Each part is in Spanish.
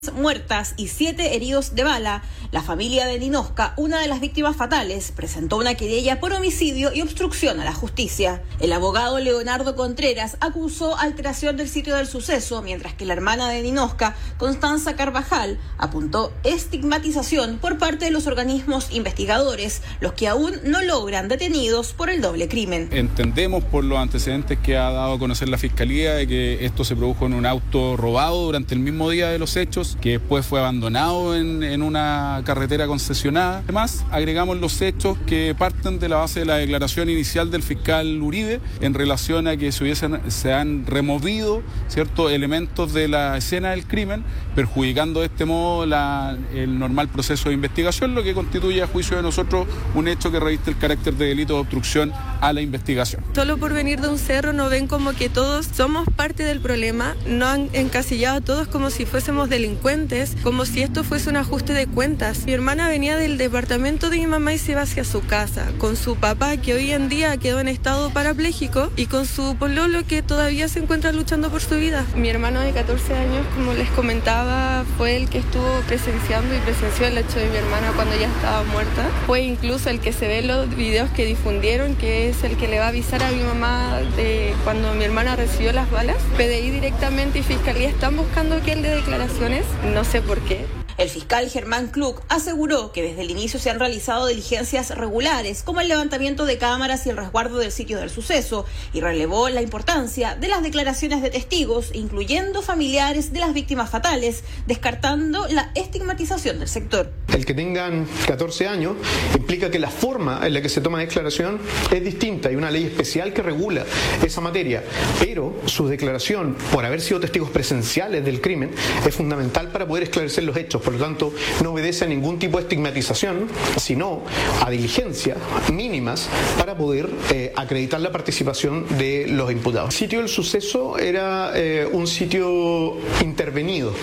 muertas y 7 heridos de bala, la familia de Ninosca, una de las víctimas fatales, presentó una querella por homicidio y obstrucción a la justicia. El abogado Leonardo Contreras acusó alteración del sitio del suceso, mientras que la hermana de Ninosca, Constanza Carvajal, apuntó estigmatización por parte de los organismos investigadores, los que aún no logran detenidos por el doble crimen. Entendemos por los antecedentes que ha dado a conocer la Fiscalía de que esto se produjo en un auto robado durante el mismo día de los hechos, que después fue abandonado en una carretera concesionada. Además, agregamos los hechos que parten de la base de la declaración inicial del fiscal Uribe en relación a que se han removido ciertos elementos de la escena del crimen, perjudicando de este modo el normal proceso de investigación, lo que constituye a juicio de nosotros un hecho que reviste el carácter de delito de obstrucción a la investigación. Solo por venir de un cerro no ven como que todos somos parte del problema, no han encasillado a todos como si fuésemos delincuentes, como si esto fuese un ajuste de cuentas. Mi hermana venía del departamento de mi mamá y se iba hacia su casa, con su papá que hoy en día quedó en estado parapléjico y con su pololo que todavía se encuentra luchando por su vida. Mi hermano de 14 años, como les comentaba, fue el que estuvo presenciando y presenció el hecho de mi hermana cuando ya estaba muerta. Fue incluso el que se ve en los videos que difundieron, que es el que le va a avisar a mi mamá de cuando mi hermana recibió las balas. PDI directamente y Fiscalía están buscando que él dé declaraciones. No sé por qué. El fiscal Germán Klug aseguró que desde el inicio se han realizado diligencias regulares, como el levantamiento de cámaras y el resguardo del sitio del suceso, y relevó la importancia de las declaraciones de testigos, incluyendo familiares de las víctimas fatales, descartando la estigmatización del sector. El que tengan 14 años implica que la forma en la que se toma declaración es distinta. Hay una ley especial que regula esa materia, pero su declaración, por haber sido testigos presenciales del crimen, es fundamental para poder esclarecer los hechos. Por lo tanto, no obedece a ningún tipo de estigmatización, sino a diligencias mínimas para poder acreditar la participación de los imputados. El sitio del suceso era un sitio intervenido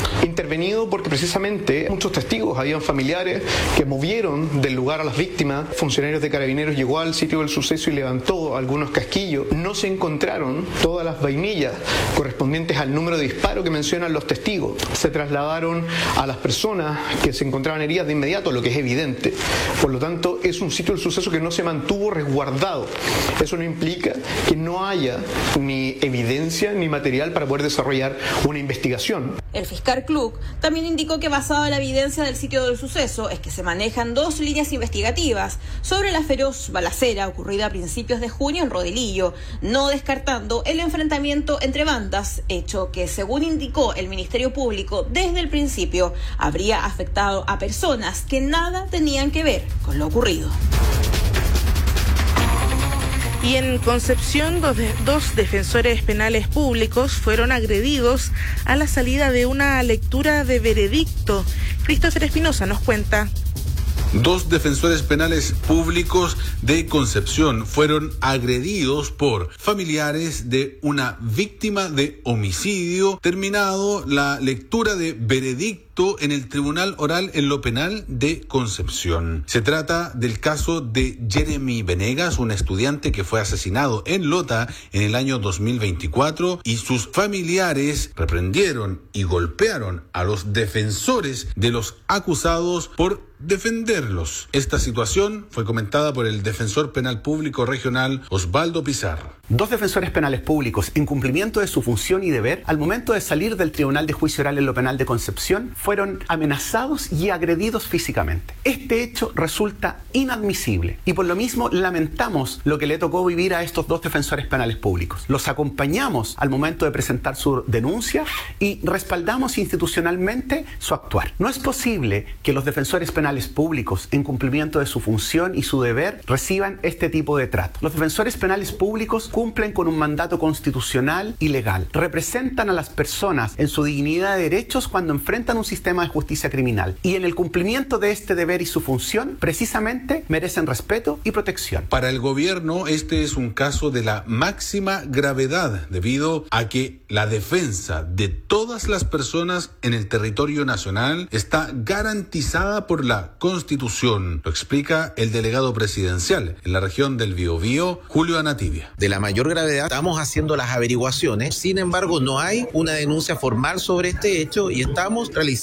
porque precisamente muchos testigos, habían familiares que movieron del lugar a las víctimas. Funcionarios de Carabineros llegó al sitio del suceso y levantó algunos casquillos. No se encontraron todas las vainillas correspondientes al número de disparo que mencionan los testigos. Se trasladaron a las personas que se encontraban heridas de inmediato, lo que es evidente. Por lo tanto, es un sitio del suceso que no se mantuvo resguardado. Eso no implica que no haya ni evidencia ni material para poder desarrollar una investigación. El fiscal Klug también indicó que basado en la evidencia del sitio del suceso es que se manejan 2 líneas investigativas sobre la feroz balacera ocurrida a principios de junio en Rodilillo, no descartando el enfrentamiento entre bandas, hecho que, según indicó el Ministerio Público desde el principio, habría afectado a personas que nada tenían que ver con lo ocurrido. Y en Concepción, dos defensores penales públicos fueron agredidos a la salida de una lectura de veredicto. Christopher Espinosa nos cuenta. 2 defensores penales públicos de Concepción fueron agredidos por familiares de una víctima de homicidio terminado la lectura de veredicto en el Tribunal Oral en lo Penal de Concepción. Se trata del caso de Jeremy Venegas, un estudiante que fue asesinado en Lota en el año 2024, y sus familiares reprendieron y golpearon a los defensores de los acusados por defenderlos. Esta situación fue comentada por el defensor penal público regional Osvaldo Pizarro. 2 defensores penales públicos, en cumplimiento de su función y deber, al momento de salir del Tribunal de Juicio Oral en lo Penal de Concepción, fueron amenazados y agredidos físicamente. Este hecho resulta inadmisible y por lo mismo lamentamos lo que le tocó vivir a estos 2 defensores penales públicos. Los acompañamos al momento de presentar su denuncia y respaldamos institucionalmente su actuar. No es posible que los defensores penales públicos, en cumplimiento de su función y su deber, reciban este tipo de trato. Los defensores penales públicos cumplen con un mandato constitucional y legal. Representan a las personas en su dignidad de derechos cuando enfrentan un sistema de justicia criminal. Y en el cumplimiento de este deber y su función, precisamente, merecen respeto y protección. Para el gobierno, este es un caso de la máxima gravedad, debido a que la defensa de todas las personas en el territorio nacional está garantizada por la la Constitución. Lo explica el delegado presidencial en la región del Biobío, Julio Anativia. De la mayor gravedad, estamos haciendo las averiguaciones, sin embargo no hay una denuncia formal sobre este hecho y estamos realizando